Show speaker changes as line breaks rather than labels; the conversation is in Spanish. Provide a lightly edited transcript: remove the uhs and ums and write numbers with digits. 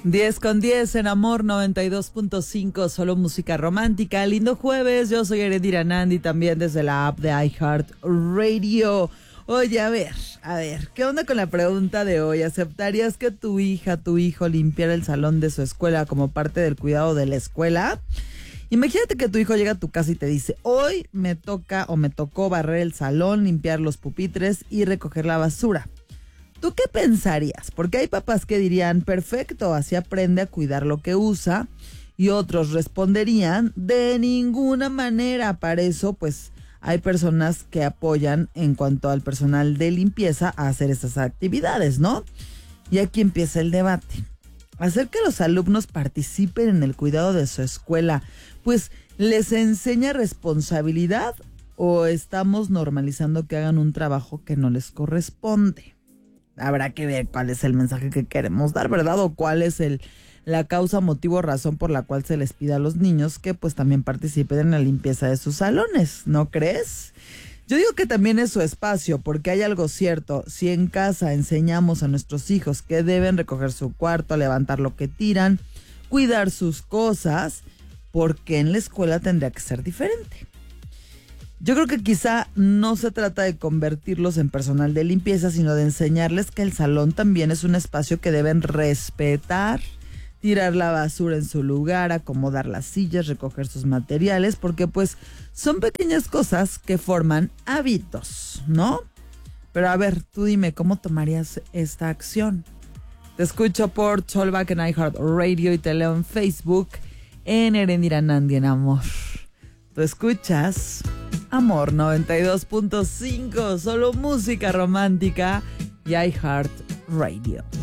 10 en Amor 92.5, solo música romántica. Lindo jueves, yo soy Erendira Nandi, también desde la app de iHeartRadio. Oye, a ver, ¿qué onda con la pregunta de hoy? ¿Aceptarías que tu hija, tu hijo limpiara el salón de su escuela como parte del cuidado de la escuela? Imagínate que tu hijo llega a tu casa y te dice, hoy me toca o me tocó barrer el salón, limpiar los pupitres y recoger la basura. ¿Tú qué pensarías? Porque hay papás que dirían, perfecto, así aprende a cuidar lo que usa. Y otros responderían, de ninguna manera. Para eso, pues, hay personas que apoyan en cuanto al personal de limpieza a hacer estas actividades, ¿no? Y aquí empieza el debate. Hacer que los alumnos participen en el cuidado de su escuela, pues, ¿les enseña responsabilidad o estamos normalizando que hagan un trabajo que no les corresponde? Habrá que ver cuál es el mensaje que queremos dar, ¿verdad? O cuál es la causa, motivo, razón por la cual se les pide a los niños que pues también participen en la limpieza de sus salones, ¿no crees? Yo digo que también es su espacio, porque hay algo cierto. Si en casa enseñamos a nuestros hijos que deben recoger su cuarto, levantar lo que tiran, cuidar sus cosas, ¿por qué en la escuela tendría que ser diferente? Yo creo que quizá no se trata de convertirlos en personal de limpieza, sino de enseñarles que el salón también es un espacio que deben respetar, tirar la basura en su lugar, acomodar las sillas, recoger sus materiales, porque pues son pequeñas cosas que forman hábitos, ¿no? Pero a ver, tú dime, ¿cómo tomarías esta acción? Te escucho por Talkback en iHeartRadio y te leo en Facebook en Erendira Nandi en Amor. Tú escuchas Amor 92.5, solo música romántica y iHeartRadio.